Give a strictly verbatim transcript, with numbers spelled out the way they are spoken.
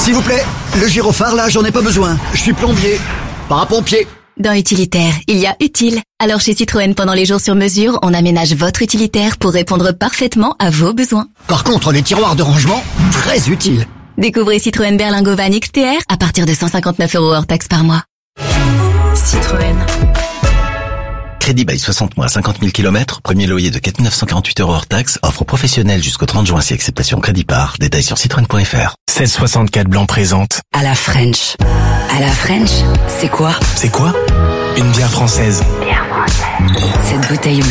S'il vous plaît, le gyrophare là, j'en ai pas besoin. Je suis plombier, pas un pompier. Dans utilitaire, il y a utile. Alors chez Citroën, pendant les jours sur mesure, on aménage votre utilitaire pour répondre parfaitement à vos besoins. Par contre, les tiroirs de rangement, très utiles. Découvrez Citroën Berlingo Van X T R à partir de cent cinquante-neuf euros hors taxe par mois. Citroën. Crédit by soixante mois, cinquante mille kilomètres, premier loyer de quatre mille neuf cent quarante-huit euros hors taxe, offre professionnelle jusqu'au trente juin si acceptation crédit par. Détails sur citroën point f r. seize soixante-quatre Blanc présente. À la French. À la French, c'est quoi? C'est quoi? Une bière française. Cette bouteille